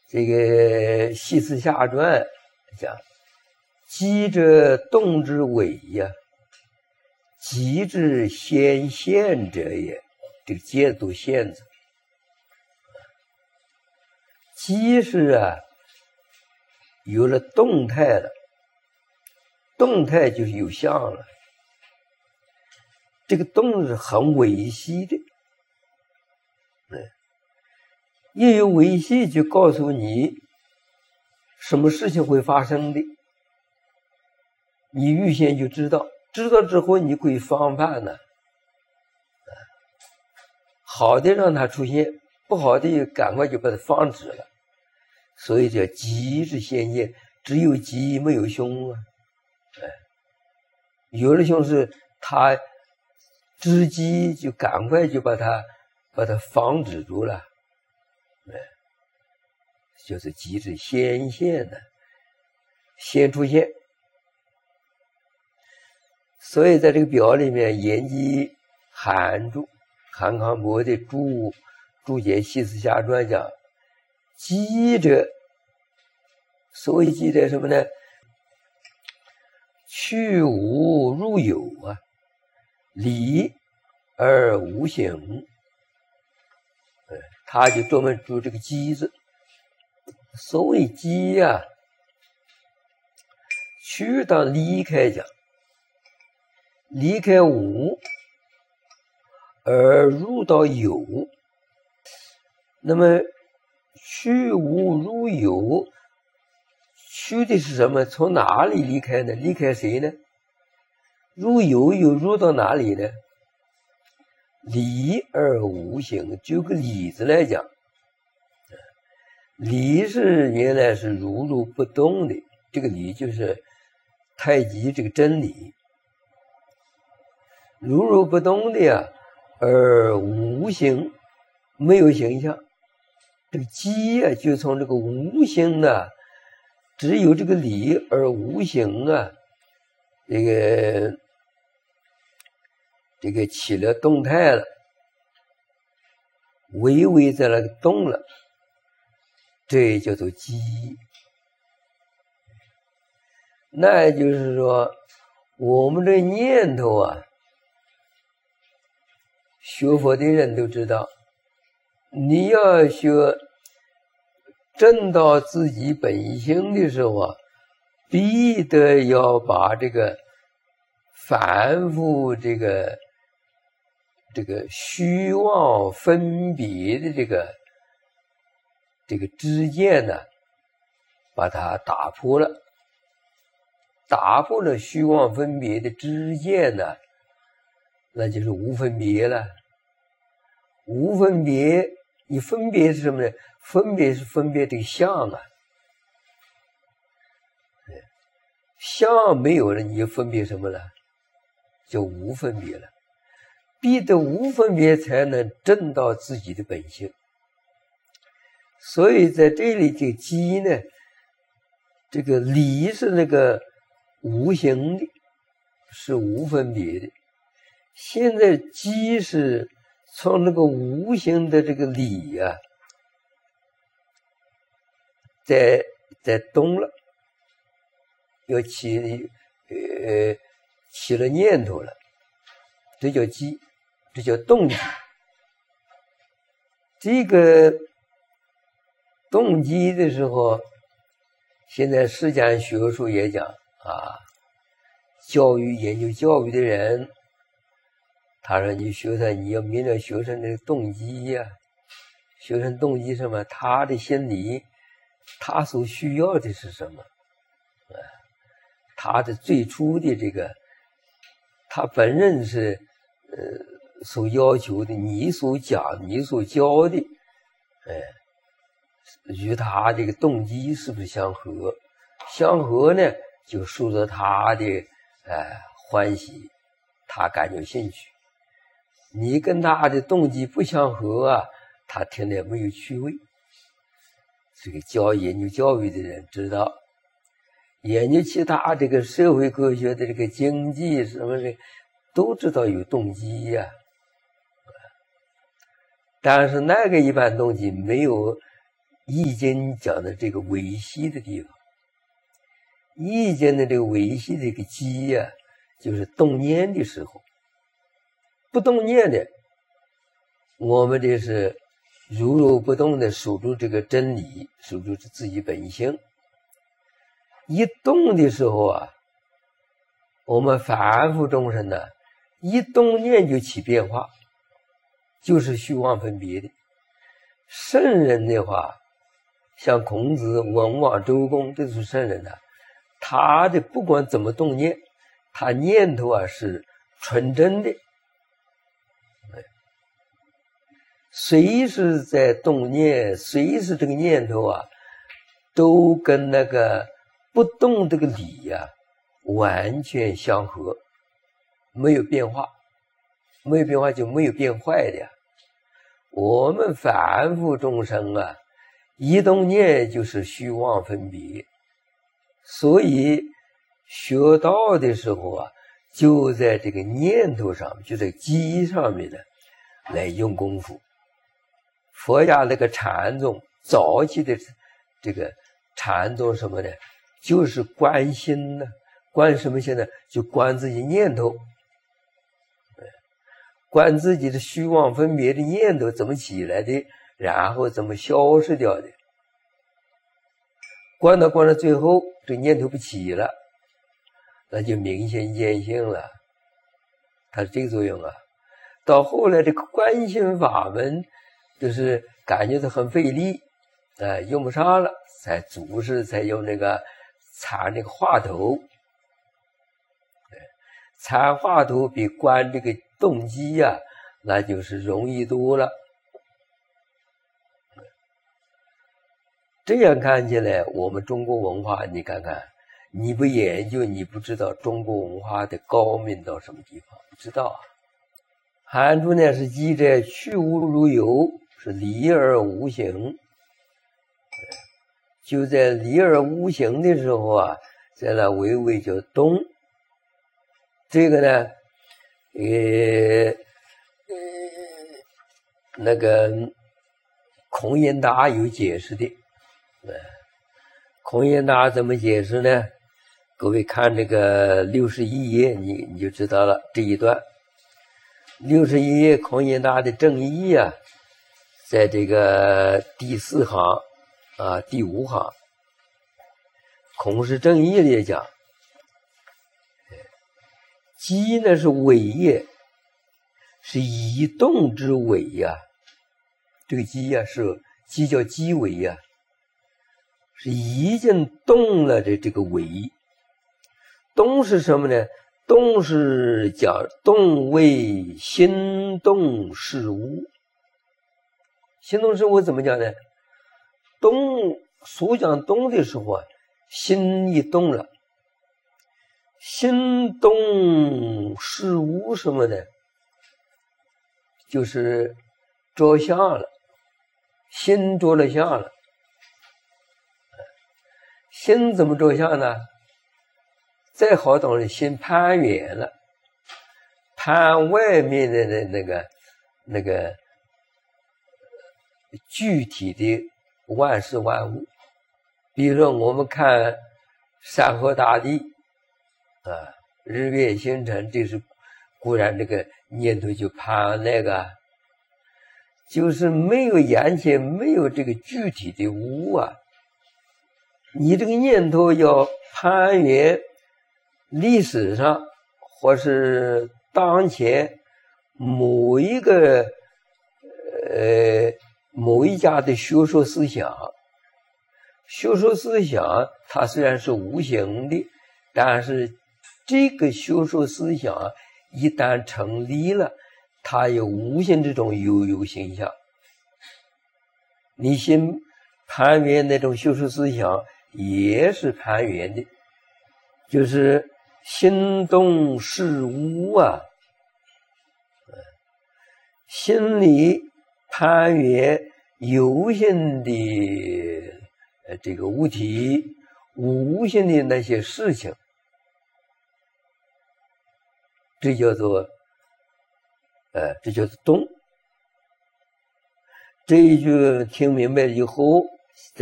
这个西辞下传讲，机者动之尾呀，机之先现者也。这个接读现字，机是有了动态了，动态就是有相了。这个动是很维系的，一有维系就告诉你什么事情会发生的，你预先就知道，知道之后你可以防范呢。好的让它出现，不好的赶快就把它防止了。所以叫吉是先现，只有吉没有凶啊。有的凶是他知机就赶快就把它防止住了。就是吉是先现的，先出现。所以在这个表里面，严基韩注韩康伯的注解西辞下传讲，机者，所谓机者什么呢？去无入有啊，理而无形。他就专门注这个机字。所谓机呀，去当离开讲，离开无而入到有。那么去无入有，去的是什么？从哪里离开呢？离开谁呢？入有又入到哪里呢？理而无形，就个理字来讲，理是原来是如如不动的，这个理就是太极这个真理，如如不动的呀，而无形，没有形象。这个机啊，就从这个无形啊，只有这个理而无形啊，这个起了动态了，微微在那个动了，这叫做机。那也就是说，我们这念头啊，学佛的人都知道，你要学证到自己本性的时候啊，必得要把这个反复这个虚妄分别的这个知见呢，把它打破了。打破了虚妄分别的知见呢，那就是无分别了。无分别，你分别是什么呢？分别是分别这个相啊，相没有了，你就分别什么了？就无分别了。必得无分别才能证到自己的本性。所以在这里这个机呢，这个理是那个无形的，是无分别的。现在机是从那个无形的这个理啊，在动了，要起了念头了，这叫机，这叫动机。这个动机的时候，现在世间学术也讲研究教育的人，他说你学生，你要明了学生的动机呀，学生动机什么？他的心理，他所需要的是什么？他的最初的这个，他本人是所要求的，你所讲、你所教的，与他这个动机是不是相合？相合呢，就受到他的欢喜，他感觉兴趣。你跟他的动机不相合啊，他听得没有趣味。这个研究教育的人知道，研究其他这个社会科学的这个经济什么的，都知道有动机呀。但是那个一般动机没有易经讲的这个维系的地方，易经的这个维系的这个基呀，就是动念的时候，不动念的，我们这是如如不动的守住这个真理，守住自己本性。一动的时候啊，我们凡夫众生呢，一动念就起变化，就是虚妄分别的。圣人的话，像孔子、文王、周公，这是圣人的，他的不管怎么动念，他念头啊是纯真的，随时在动念，随时这个念头啊，都跟那个不动这个理呀，完全相合，没有变化，没有变化就没有变坏的呀。我们凡夫众生啊，一动念就是虚妄分别，所以学道的时候啊，就在这个念头上，就在机上面呢来用功夫。佛家那个禅宗早期的这个禅宗什么呢，就是观心呢，观什么心呢？就观自己念头，观自己的虚妄分别的念头怎么起来的，然后怎么消失掉的。观到最后，这念头不起了，那就明心见性了，它是这个作用啊。到后来这个观心法门，就是感觉到很费力，用不上了，才祖师才用那个禅那个话头，禅话头比观这个动机呀，那就是容易多了。这样看起来，我们中国文化，你看看，你不研究，你不知道中国文化的高明到什么地方，不知道啊。汉注呢是记载去无如有，是离而无形。就在离而无形的时候啊，在那微微叫动。这个呢，那个孔颖达有解释的。孔颖达怎么解释呢？各位看这个61页，你就知道了这一段。61页孔颖达的正义啊，在这个第4行啊，第5行，孔氏正义里讲，机呢是尾也，是移动之尾呀。这个机呀，是机叫机尾呀，是已经动了的这个尾。动是什么呢？动是讲动为心动事物。心动事物怎么讲呢？动所讲动的时候啊，心一动了。心动事物什么呢？就是着相了，心着了相了。心怎么着相呢？再好懂的心攀缘了，攀外面的那个具体的万事万物。比如说我们看山河大地啊，日月星辰，这是固然这个念头就攀那个，就是没有眼前没有这个具体的物啊，你这个念头要攀缘历史上或是当前某一个某一家的学说思想，学说思想它虽然是无形的，但是这个学说思想一旦成立了，它有无形这种有形象。你心攀缘那种学说思想也是攀缘的，就是心动事物啊，心里攀缘有形的这个物体，无形的那些事情，这叫做动。这一句听明白以后，